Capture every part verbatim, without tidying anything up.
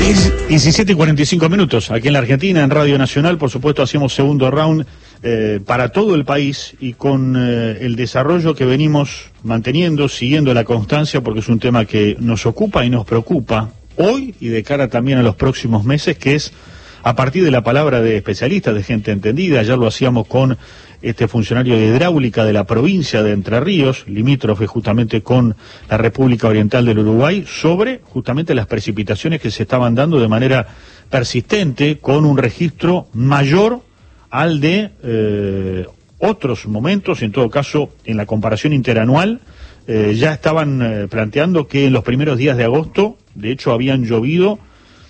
diecisiete y cuarenta y cinco minutos, aquí en la Argentina, en Radio Nacional, por supuesto hacemos segundo round eh, para todo el país y con eh, el desarrollo que venimos manteniendo, siguiendo la constancia, porque es un tema que nos ocupa y nos preocupa hoy y de cara también a los próximos meses, que es a partir de la palabra de especialistas, de gente entendida. Ayer lo hacíamos con este funcionario de hidráulica de la provincia de Entre Ríos, limítrofe justamente con la República Oriental del Uruguay, sobre justamente las precipitaciones que se estaban dando de manera persistente, con un registro mayor al de eh, otros momentos. En todo caso, en la comparación interanual, eh, ya estaban eh, planteando que en los primeros días de agosto, de hecho, habían llovido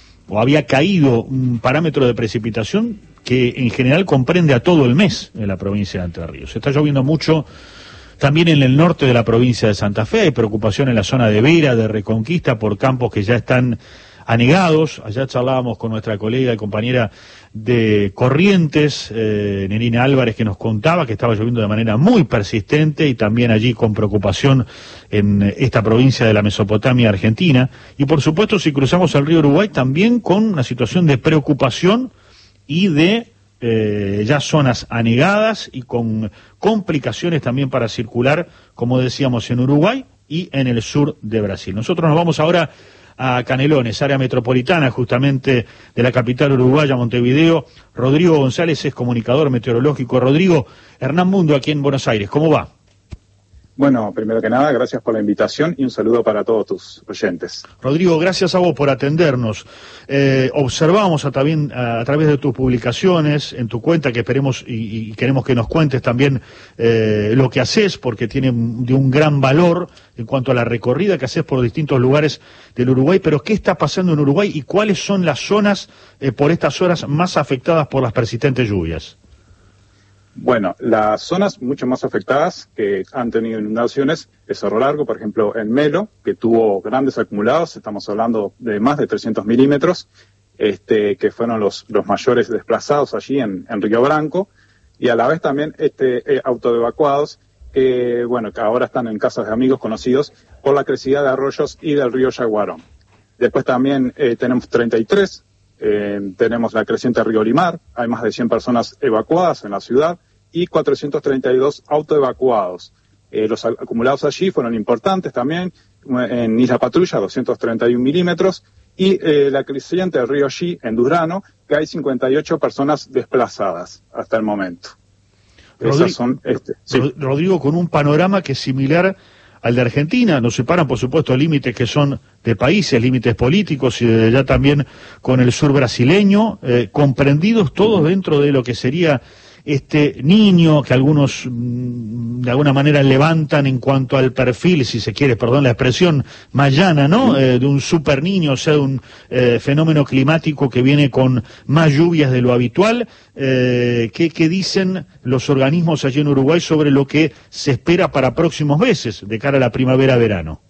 o había caído un parámetro de precipitación que en general comprende a todo el mes en la provincia de Entre Ríos. Se está lloviendo mucho también en el norte de la provincia de Santa Fe. Hay preocupación en la zona de Vera, de Reconquista, por campos que ya están anegados. Allá charlábamos con nuestra colega y compañera de Corrientes, eh, Nerina Álvarez, que nos contaba que estaba lloviendo de manera muy persistente, y también allí con preocupación en esta provincia de la Mesopotamia argentina. Y por supuesto, si cruzamos el río Uruguay, también con una situación de preocupación y de eh, ya zonas anegadas y con complicaciones también para circular, como decíamos, en Uruguay y en el sur de Brasil. Nosotros nos vamos ahora a Canelones, área metropolitana justamente de la capital uruguaya, Montevideo. Rodrigo González es comunicador meteorológico. Rodrigo, Hernán Mundo aquí en Buenos Aires, ¿cómo va? Bueno, primero que nada, gracias por la invitación y un saludo para todos tus oyentes. Rodrigo, gracias a vos por atendernos. Eh, observamos a, también, a, a través de tus publicaciones, en tu cuenta, que esperemos y, y queremos que nos cuentes también eh, lo que haces, porque tiene de un gran valor en cuanto a la recorrida que haces por distintos lugares del Uruguay. Pero ¿qué está pasando en Uruguay y cuáles son las zonas eh, por estas horas más afectadas por las persistentes lluvias? Bueno, las zonas mucho más afectadas que han tenido inundaciones es Cerro Largo, por ejemplo, en Melo, que tuvo grandes acumulados, estamos hablando de más de trescientos milímetros, este, que fueron los, los mayores desplazados allí en, en Río Branco, y a la vez también este, eh, autoevacuados, que, bueno, que ahora están en casas de amigos conocidos por la crecida de arroyos y del río Yaguarón. Después también eh, tenemos treinta y tres, eh, tenemos la creciente Río Limar, hay más de cien personas evacuadas en la ciudad, y cuatrocientos treinta y dos autoevacuados. Eh, los acumulados allí fueron importantes también, en Isla Patrulla, doscientos treinta y un milímetros, y eh, la creciente del río Xi, en Durano, que hay cincuenta y ocho personas desplazadas hasta el momento. Rodrigo, Esas son, este, sí. Rodrigo, con un panorama que es similar al de Argentina. Nos separan, por supuesto, límites que son de países, límites políticos, y de ya también con el sur brasileño, eh, comprendidos todos dentro de lo que sería este niño que algunos mm, de alguna manera levantan en cuanto al perfil, si se quiere, perdón la expresión, mayana, ¿no? Eh, de un super niño, o sea, de un eh, fenómeno climático que viene con más lluvias de lo habitual. Eh, ¿qué, ¿Qué dicen los organismos allí en Uruguay sobre lo que se espera para próximos meses, de cara a la primavera-verano?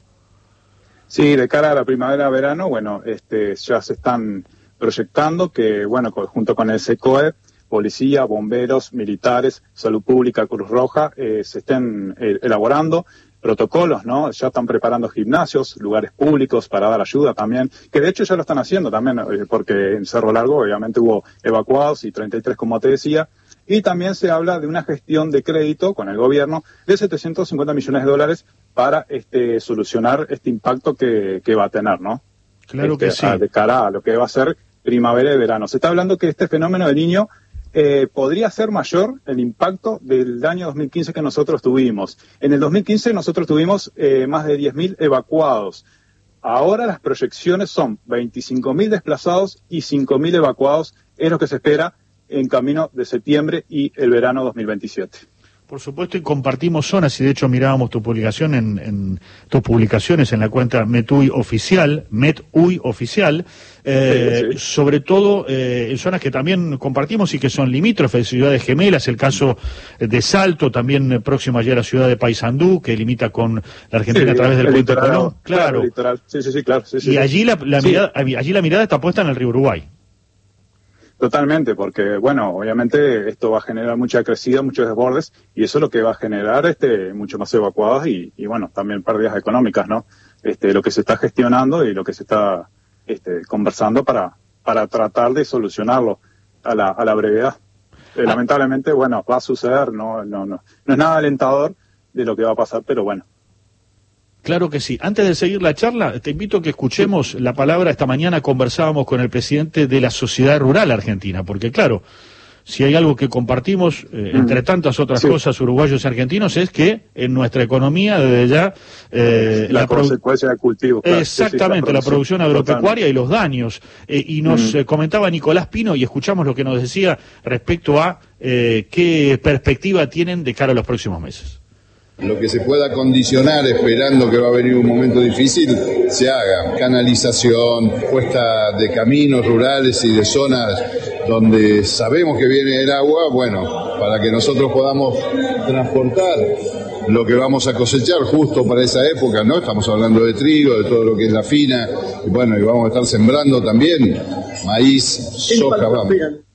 Sí, de cara a la primavera-verano, bueno, este, ya se están proyectando que, bueno, junto con el SECOE, policía, bomberos, militares, salud pública, Cruz Roja, eh, se estén eh, elaborando protocolos, ¿no? Ya están preparando gimnasios, lugares públicos para dar ayuda también, que de hecho ya lo están haciendo también, eh, porque en Cerro Largo obviamente hubo evacuados y treinta y tres, como te decía, y también se habla de una gestión de crédito con el gobierno de setecientos cincuenta millones de dólares para este, solucionar este impacto que, que va a tener, ¿no? Claro este, que sí. A, de cara a lo que va a ser primavera y verano. Se está hablando que este fenómeno del Niño Eh, podría ser mayor el impacto del año dos mil quince que nosotros tuvimos. En el dos mil quince nosotros tuvimos eh, más de diez mil evacuados. Ahora las proyecciones son veinticinco mil desplazados y cinco mil evacuados, es lo que se espera en camino de septiembre y el verano dos mil veintisiete. Por supuesto, y compartimos zonas, y de hecho mirábamos tu publicación en, en tus publicaciones en la cuenta Metuy Oficial, Metuy Oficial, eh, sí, sí. sobre todo eh, en zonas que también compartimos y que son limítrofes, ciudades gemelas, el caso de Salto, también próximo allá a la ciudad de Paysandú, que limita con la Argentina sí, a través del puente Colón. Claro, claro. Sí, sí, sí, claro. Sí, sí, y sí. allí la, la sí. mirada, allí la mirada está puesta en el río Uruguay. Totalmente, porque, bueno, obviamente esto va a generar mucha crecida, muchos desbordes, y eso es lo que va a generar este mucho más evacuados y, y bueno, también pérdidas económicas, ¿no? Este, lo que se está gestionando y lo que se está este, conversando para, para tratar de solucionarlo a la, a la brevedad. Eh, lamentablemente, bueno, va a suceder, no, no, no, no es nada alentador de lo que va a pasar, pero bueno. Claro que sí. Antes de seguir la charla, te invito a que escuchemos la palabra. Esta mañana conversábamos con el presidente de la Sociedad Rural Argentina, porque claro, si hay algo que compartimos, eh, entre tantas otras sí. cosas, uruguayos y argentinos, es que en nuestra economía, desde ya... Eh, la, la consecuencia del cultivo. Claro. Exactamente, sí, sí, la, la producción agropecuaria totalmente. Y los daños. Eh, y nos mm. eh, comentaba Nicolás Pino, y escuchamos lo que nos decía respecto a eh, qué perspectiva tienen de cara a los próximos meses. Lo que se pueda condicionar esperando que va a venir un momento difícil, se haga. Canalización, puesta de caminos rurales y de zonas donde sabemos que viene el agua, bueno, para que nosotros podamos transportar lo que vamos a cosechar justo para esa época, ¿no? Estamos hablando de trigo, de todo lo que es la fina, y bueno, y vamos a estar sembrando también maíz, soja, vamos.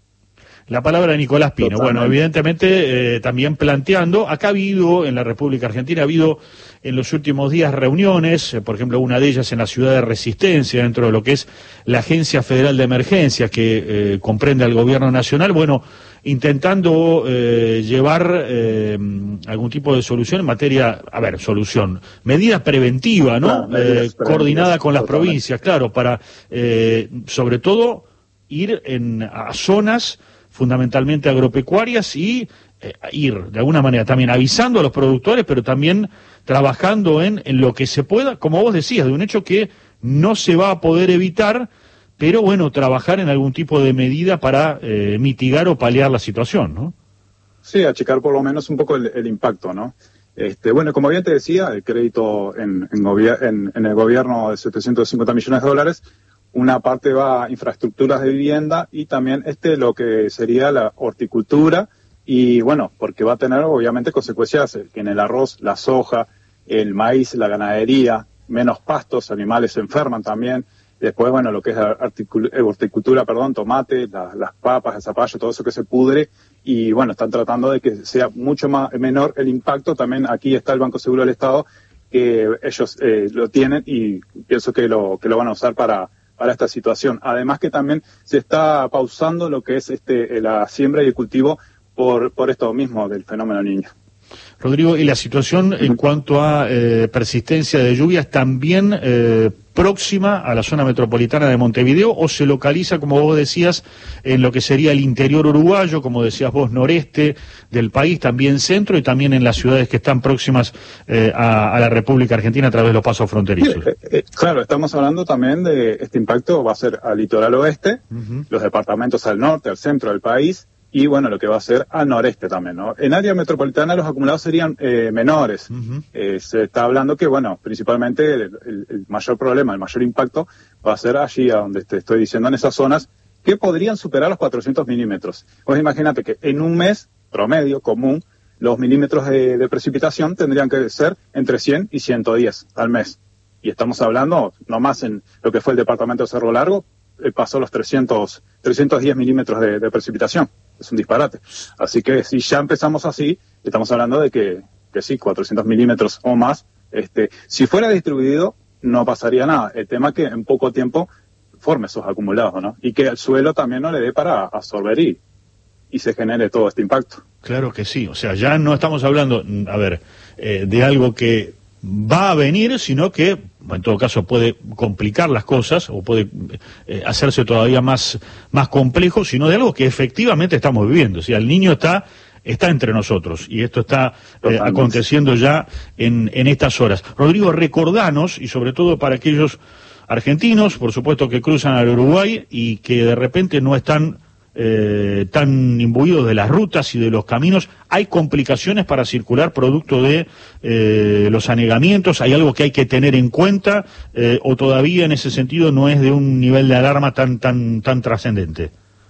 La palabra de Nicolás Pino. Totalmente. Bueno, evidentemente eh, también planteando, acá ha habido, en la República Argentina, ha habido en los últimos días reuniones, eh, por ejemplo, una de ellas en la ciudad de Resistencia, dentro de lo que es la Agencia Federal de Emergencias, que eh, comprende al Gobierno Nacional, bueno, intentando eh, llevar eh, algún tipo de solución en materia, a ver, solución, medida preventiva, ¿no? Claro, eh, coordinada con las totalmente. provincias, claro, para, eh, sobre todo, ir en, a zonas fundamentalmente agropecuarias y eh, ir de alguna manera también avisando a los productores, pero también trabajando en, en lo que se pueda, como vos decías, de un hecho que no se va a poder evitar, pero bueno, trabajar en algún tipo de medida para eh, mitigar o paliar la situación, ¿no? Sí, achicar por lo menos un poco el, el impacto, ¿no? Este, bueno, como bien te decía, el crédito en, en, en, en el gobierno de setecientos cincuenta millones de dólares, una parte va a infraestructuras de vivienda y también este lo que sería la horticultura y bueno, porque va a tener obviamente consecuencias en el arroz, la soja, el maíz, la ganadería, menos pastos, animales se enferman también. Después, bueno, lo que es la horticultura, perdón, tomate, la, las papas, el zapallo, todo eso que se pudre y bueno, están tratando de que sea mucho más menor el impacto. También aquí está el Banco Seguro del Estado, que ellos eh, lo tienen y pienso que lo, que lo van a usar para para esta situación. Además que también se está pausando lo que es este la siembra y el cultivo por, por esto mismo del fenómeno Niño. Rodrigo, ¿y la situación en cuanto a eh, persistencia de lluvias también eh, próxima a la zona metropolitana de Montevideo o se localiza, como vos decías, en lo que sería el interior uruguayo, como decías vos, noreste del país, también centro y también en las ciudades que están próximas eh, a, a la República Argentina a través de los pasos fronterizos? Eh, eh, claro, estamos hablando también de este impacto, va a ser al litoral oeste, uh-huh. los departamentos al norte, al centro del país, y bueno, lo que va a ser al noreste también, ¿no? En área metropolitana los acumulados serían eh, menores. Uh-huh. Eh, se está hablando que, bueno, principalmente el, el, el mayor problema, el mayor impacto va a ser allí, a donde te estoy diciendo, en esas zonas que podrían superar los cuatrocientos milímetros. Pues imagínate que en un mes promedio común, los milímetros de, de precipitación tendrían que ser entre cien y ciento diez al mes. Y estamos hablando, nomás en lo que fue el departamento de Cerro Largo, eh, pasó los trescientos, trescientos diez milímetros de, de precipitación. Es un disparate. Así que si ya empezamos así, estamos hablando de que, que sí, cuatrocientos milímetros o más. Este, si fuera distribuido, no pasaría nada. El tema es que en poco tiempo forme esos acumulados, ¿no? Y que el suelo también no le dé para absorber y, y se genere todo este impacto. Claro que sí. O sea, ya no estamos hablando, a ver, eh, de algo que va a venir, sino que en todo caso puede complicar las cosas o puede eh, hacerse todavía más, más complejo, sino de algo que efectivamente estamos viviendo. O sea, el niño está, está entre nosotros y esto está eh, aconteciendo ya en, en estas horas. Rodrigo, recordanos, y sobre todo para aquellos argentinos, por supuesto, que cruzan al Uruguay y que de repente no están Eh, tan imbuidos de las rutas y de los caminos, ¿hay complicaciones para circular producto de eh, los anegamientos? ¿Hay algo que hay que tener en cuenta eh, o todavía en ese sentido no es de un nivel de alarma tan tan tan trascendente?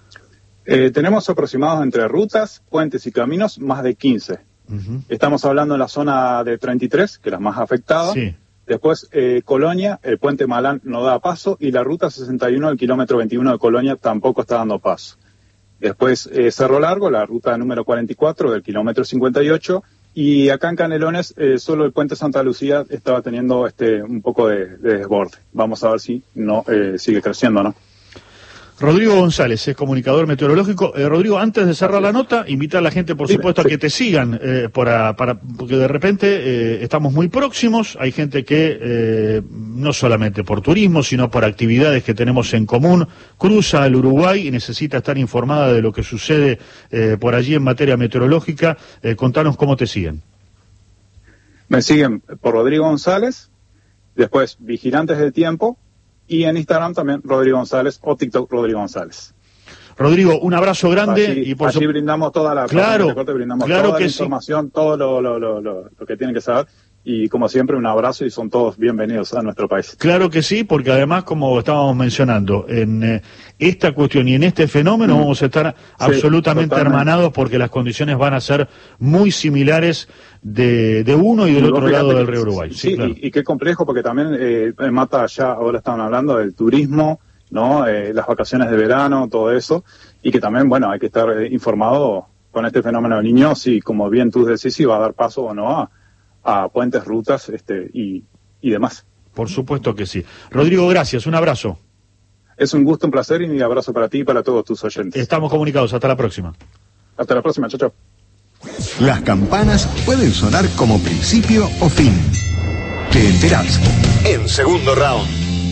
Eh, tenemos aproximados entre rutas, puentes y caminos más de quince. Uh-huh. Estamos hablando en la zona de treinta y tres, que es la más afectada. Sí. Después, eh, Colonia, el puente Malán no da paso y la ruta sesenta y uno, el kilómetro veintiuno de Colonia, tampoco está dando paso. Después, eh, Cerro Largo, la ruta número cuarenta y cuatro del kilómetro cincuenta y ocho, Y acá en Canelones, eh, solo el puente Santa Lucía estaba teniendo este un poco de, de desborde. Vamos a ver si no eh, sigue creciendo, ¿no? Rodrigo González es comunicador meteorológico. Eh, Rodrigo, antes de cerrar la nota, invitar a la gente, por Dime, supuesto, sí. a que te sigan, eh, para, para, porque de repente eh, estamos muy próximos. Hay gente que, eh, no solamente por turismo, sino por actividades que tenemos en común, cruza el Uruguay y necesita estar informada de lo que sucede eh, por allí en materia meteorológica. Eh, contanos cómo te siguen. Me siguen por Rodrigo González, después Vigilantes del Tiempo, y en Instagram también Rodrigo González o TikTok Rodrigo González. Rodrigo, un abrazo grande. Allí, y por allí su... brindamos toda la, claro, corte, brindamos claro toda que la sí. información, todo lo, lo, lo, lo, lo que tienen que saber. Y como siempre, un abrazo y son todos bienvenidos a nuestro país. Claro que sí, porque además, como estábamos mencionando, en eh, esta cuestión y en este fenómeno mm. vamos a estar sí, absolutamente totalmente hermanados, porque las condiciones van a ser muy similares de, de uno y del y otro lado del río Uruguay. Sí, sí claro. y, y qué complejo, porque también eh, Mata ya ahora estaban hablando del turismo, ¿no? Eh, las vacaciones de verano, todo eso, y que también, bueno, hay que estar eh, informado con este fenómeno de niños y, como bien tú decís, si va a dar paso o no a a puentes, rutas este, y, y demás. Por supuesto que sí. Rodrigo, gracias, un abrazo. Es un gusto, un placer y un abrazo para ti y para todos tus oyentes. Estamos comunicados, hasta la próxima. Hasta la próxima, chao, chao. Las campanas pueden sonar como principio o fin. Te enterás en Segundo Round.